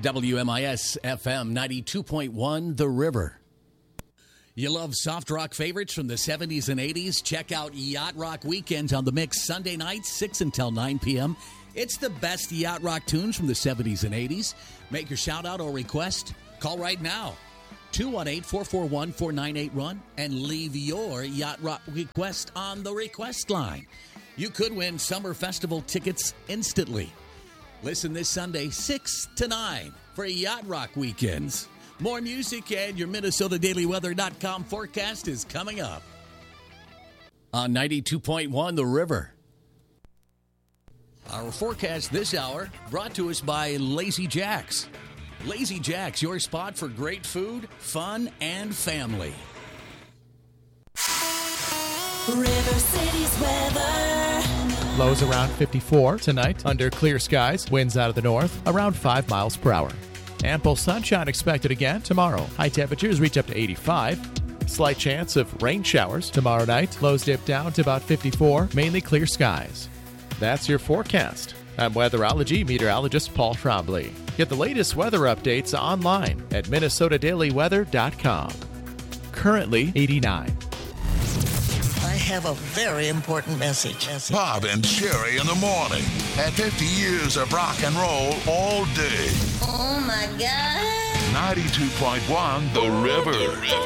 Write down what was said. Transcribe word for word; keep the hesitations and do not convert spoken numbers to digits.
W M I S F M ninety-two point one, The River. You love soft rock favorites from the seventies and eighties? Check out Yacht Rock Weekends on the Mix Sunday nights, six until nine p.m. It's the best yacht rock tunes from the seventies and eighties. Make your shout out or request. Call right now. two one eight, four four one, four nine eight one and leave your yacht rock request on the request line. You could win summer festival tickets instantly. Listen this Sunday, six to nine for Yacht Rock Weekends. More music and your Minnesota Daily Weather dot com forecast is coming up. On ninety-two point one, The River. Our forecast this hour brought to us by Lazy Jacks. Lazy Jacks, your spot for great food, fun, and family. River City's weather. Lows around fifty-four tonight under clear skies. Winds out of the north around five miles per hour. Ample sunshine expected again tomorrow. High temperatures reach up to eighty-five. Slight chance of rain showers tomorrow night. Lows dip down to about fifty-four. Mainly clear skies. That's your forecast. I'm weatherology meteorologist Paul Trombley. Get the latest weather updates online at Minnesota Daily Weather dot com. Currently eighty-nine. I have a very important message. Bob and Sherry in the morning. At fifty years of rock and roll all day. Oh, my God. ninety-two point one, The River.